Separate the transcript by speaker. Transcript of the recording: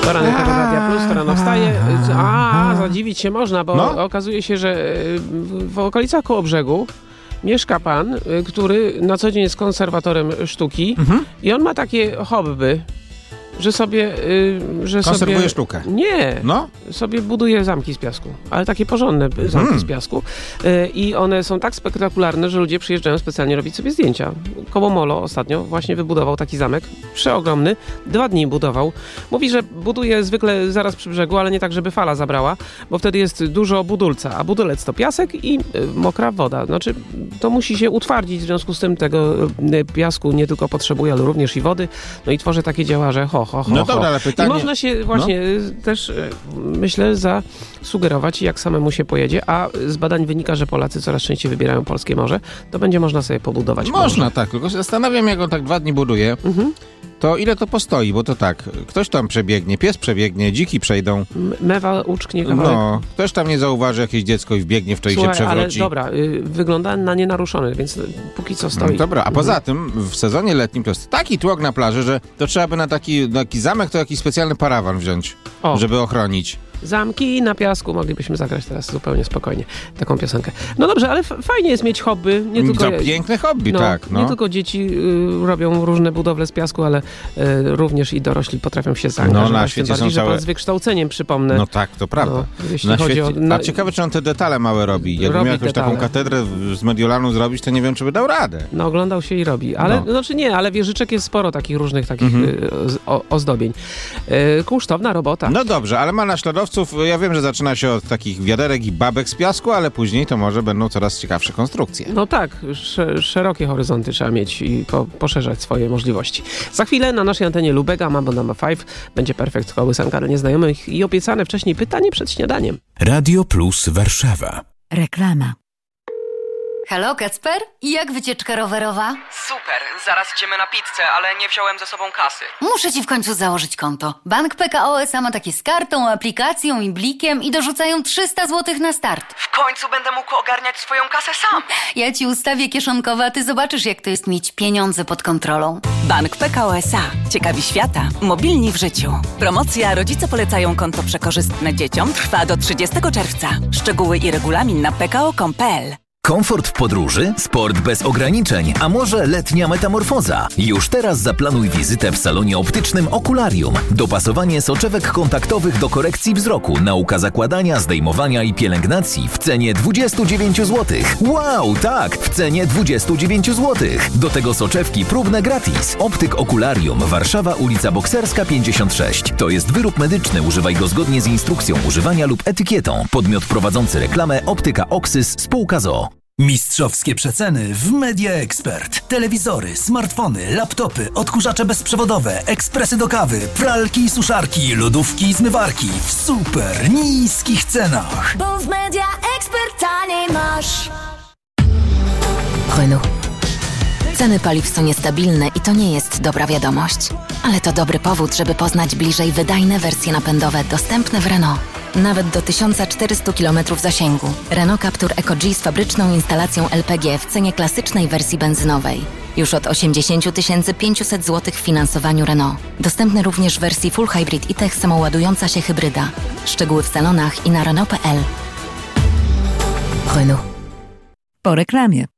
Speaker 1: Poranek tego Radia Plus, rano wstaje. Zadziwić się można, bo okazuje się, że w okolicach Kołobrzegu mieszka pan, który na co dzień jest konserwatorem sztuki i on ma takie hobby, że sobie...
Speaker 2: Konserwuje sztukę.
Speaker 1: Nie. Sobie buduje zamki z piasku. Ale takie porządne zamki z piasku. I one są tak spektakularne, że ludzie przyjeżdżają specjalnie robić sobie zdjęcia. Koło Molo ostatnio właśnie wybudował taki zamek. Przeogromny. 2 dni budował. Mówi, że buduje zwykle zaraz przy brzegu, ale nie tak, żeby fala zabrała, bo wtedy jest dużo budulca. A budulec to piasek i mokra woda. Znaczy, to musi się utwardzić. W związku z tym tego piasku nie tylko potrzebuje, ale również i wody. No i tworzy takie dzieła, że
Speaker 2: Dobra, ale pytanie...
Speaker 1: I można się właśnie też, myślę, zasugerować, jak samemu się pojedzie, a z badań wynika, że Polacy coraz częściej wybierają polskie morze, to będzie można sobie pobudować
Speaker 2: Można,
Speaker 1: morze.
Speaker 2: tak, tylko się zastanawiam, jak on tak 2 dni buduje, to ile to postoi, bo to tak, ktoś tam przebiegnie, pies przebiegnie, dziki przejdą.
Speaker 1: Mewa uczknie kawałek.
Speaker 2: Ktoś tam nie zauważy jakieś dziecko i wbiegnie w to i się przewróci.
Speaker 1: Ale dobra, wygląda na nienaruszony, więc póki co stoi.
Speaker 2: Dobra, a poza tym w sezonie letnim to jest taki tłok na plaży, że to trzeba by na taki zamek to jakiś specjalny parawan wziąć, żeby ochronić.
Speaker 1: Zamki na piasku moglibyśmy zagrać teraz zupełnie spokojnie taką piosenkę. No dobrze, ale fajnie jest mieć hobby. Nie tylko,
Speaker 2: to piękne hobby, tak.
Speaker 1: Nie tylko dzieci robią różne budowle z piasku, ale również i dorośli potrafią się zaangażować.
Speaker 2: Na świecie
Speaker 1: tym bardziej,
Speaker 2: są
Speaker 1: że pan z wykształceniem, przypomnę.
Speaker 2: No tak, to prawda.
Speaker 1: Jeśli chodzi o...
Speaker 2: A ciekawe, czy on te detale małe robi. Jakby miał jakąś taką katedrę z Mediolanu zrobić, to nie wiem, czy by dał radę.
Speaker 1: Oglądał się i robi. Ale, ale wieżyczek jest sporo takich różnych ozdobień. Kunsztowna robota.
Speaker 2: No dobrze, ale ma naśladowców. Ja wiem, że zaczyna się od takich wiaderek i babek z piasku, ale później to może będą coraz ciekawsze konstrukcje.
Speaker 1: No tak, szerokie horyzonty trzeba mieć i poszerzać swoje możliwości. Za chwilę na naszej antenie Lubega Mambo No. 5 będzie perfekt kołysanka dla nieznajomych i obiecane wcześniej pytanie przed śniadaniem.
Speaker 3: Radio Plus Warszawa.
Speaker 4: Reklama. Halo, Kacper? I jak wycieczka rowerowa?
Speaker 5: Super, zaraz idziemy na pizzę, ale nie wziąłem ze sobą kasy.
Speaker 4: Muszę ci w końcu założyć konto. Bank PKO SA ma takie z kartą, aplikacją i blikiem i dorzucają 300 zł na start.
Speaker 5: W końcu będę mógł ogarniać swoją kasę sam.
Speaker 4: Ja ci ustawię kieszonkowe, a ty zobaczysz, jak to jest mieć pieniądze pod kontrolą.
Speaker 6: Bank PKO SA. Ciekawi świata. Mobilni w życiu. Promocja Rodzice polecają konto przekorzystne dzieciom trwa do 30 czerwca. Szczegóły i regulamin na pko.com.pl.
Speaker 3: Komfort w podróży, sport bez ograniczeń, a może letnia metamorfoza? Już teraz zaplanuj wizytę w salonie optycznym Okularium. Dopasowanie soczewek kontaktowych do korekcji wzroku, nauka zakładania, zdejmowania i pielęgnacji w cenie 29 zł. Wow, tak, w cenie 29 zł. Do tego soczewki próbne gratis. Optyk Okularium, Warszawa, ulica Bokserska 56. To jest wyrób medyczny, używaj go zgodnie z instrukcją używania lub etykietą. Podmiot prowadzący reklamę Optyka Oxys spółka z.o.o.
Speaker 7: Mistrzowskie przeceny w Media Expert. Telewizory, smartfony, laptopy, odkurzacze bezprzewodowe, ekspresy do kawy, pralki i suszarki, lodówki i zmywarki w super niskich cenach.
Speaker 8: Bo w Media Expert taniej masz.
Speaker 9: Renault. Ceny paliw są niestabilne i to nie jest dobra wiadomość. Ale to dobry powód, żeby poznać bliżej wydajne wersje napędowe dostępne w Renault. Nawet do 1400 km zasięgu. Renault Captur Eco-G z fabryczną instalacją LPG w cenie klasycznej wersji benzynowej. Już od 80 500 zł w finansowaniu Renault. Dostępny również w wersji Full Hybrid i Tech samoładująca się hybryda. Szczegóły w salonach i na Renault.pl. Renault.
Speaker 4: Po reklamie.